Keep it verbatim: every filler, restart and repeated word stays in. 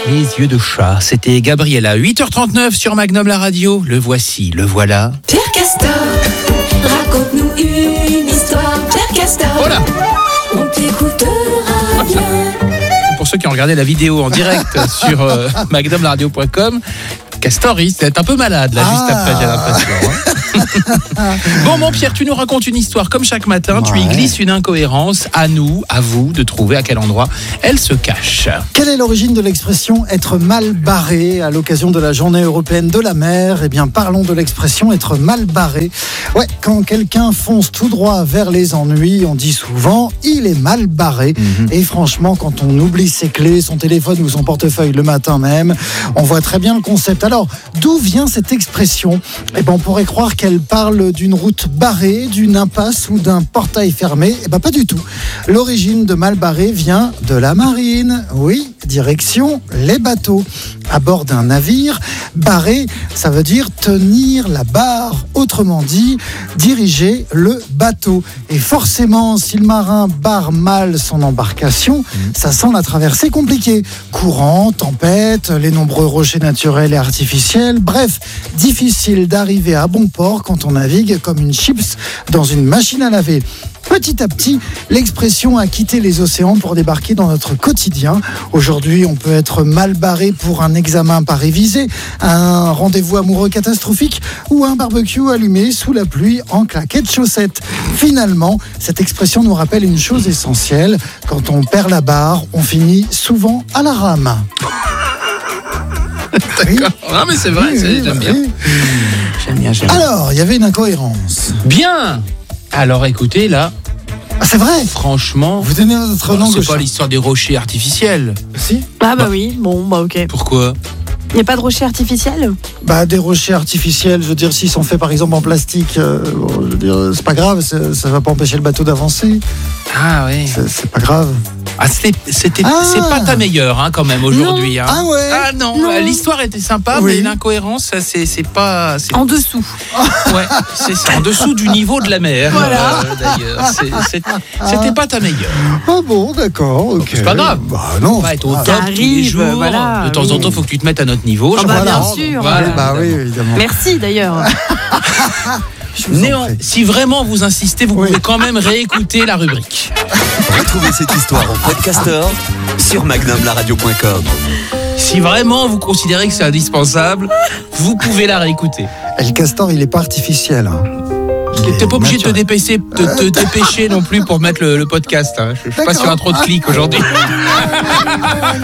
Les yeux de chat, c'était Gabriella. huit heures trente-neuf sur Magnum la radio. Le voici, le voilà. Pierre Castor, raconte-nous une histoire. Pierre Castor, Voilà. on t'écoutera bien. Pour ceux qui ont regardé la vidéo en direct sur euh, magnum la radio point com, Castor, il est un peu malade là, ah. juste après, j'ai l'impression. Hein. Bon, mon Pierre, tu nous racontes une histoire comme chaque matin. Ouais. Tu y glisses une incohérence. À nous, à vous, de trouver à quel endroit elle se cache. Quelle est l'origine de l'expression être mal barré à l'occasion de la journée européenne de la mer? Eh bien, parlons de l'expression être mal barré. Ouais, quand quelqu'un fonce tout droit vers les ennuis, on dit souvent il est mal barré. Mm-hmm. Et franchement, quand on oublie ses clés, son téléphone ou son portefeuille le matin même, on voit très bien le concept. Alors, d'où vient cette expression? Eh ben, on pourrait croire qu'elle parle d'une route barrée, d'une impasse ou d'un portail fermé. Eh ben, pas du tout. L'origine de mal barré vient de la marine. Oui, direction les bateaux. À bord d'un navire, barré, ça veut dire tenir la barre. Autrement dit, diriger le bateau. Et forcément, si le marin barre mal son embarcation, ça sent la traversée compliquée. Courant, tempête, les nombreux rochers naturels et artificiels. Bref, difficile d'arriver à bon port quand on navigue comme une chips dans une machine à laver. Petit à petit, l'expression a quitté les océans pour débarquer dans notre quotidien. Aujourd'hui, on peut être mal barré pour un examen pas révisé, un rendez-vous amoureux catastrophique ou un barbecue allumé sous la pluie en claquettes chaussettes. Finalement, cette expression nous rappelle une chose essentielle. Quand on perd la barre, on finit souvent à la rame. D'accord. Oui. Non, mais c'est vrai, oui, c'est, oui, j'aime, oui. bien. j'aime bien. J'aime bien. Alors, il y avait une incohérence. Bien. Alors écoutez, là. Ah, c'est vrai. Franchement. Vous donnez votre oh, langue. C'est pas l'histoire des rochers artificiels. Si. Ah bah, bah oui, bon, bah ok. Pourquoi? Il n'y a pas de rochers artificiels? Bah, des rochers artificiels, je veux dire, s'ils sont faits par exemple en plastique, euh, bon, je veux dire, c'est pas grave, c'est, ça va pas empêcher le bateau d'avancer. Ah oui. C'est, c'est pas grave. Ah, c'était, c'était, ah. c'est pas ta meilleure hein, quand même aujourd'hui. Non. Hein. Ah ouais. Ah non, non. L'histoire était sympa, oui. Mais l'incohérence, ça, c'est, c'est pas. C'est... En dessous. Ouais, c'est, c'est en dessous du niveau de la mer. Voilà. Euh, d'ailleurs, c'est, c'est, c'était ah. pas ta meilleure. Ah bon, d'accord, ok. C'est pas grave. Bah non. On va être au ah, top arrive, tous les jours. Voilà, de temps oui. en temps, il faut que tu te mettes à notre niveau. Ah je bah, voilà. bien sûr. Voilà, bah oui, évidemment. Merci d'ailleurs. Néant, si vraiment vous insistez, vous oui. pouvez quand même réécouter la rubrique. Retrouvez cette histoire en podcasteur sur magnum la radio point com. Si vraiment vous considérez que c'est indispensable, vous pouvez la réécouter. Et le castor, il est pas artificiel. Hein. T'es pas obligé de te dépêcher, de te dépêcher non plus pour mettre le, le podcast. Hein. Je, je suis pas sur un trop de clics aujourd'hui.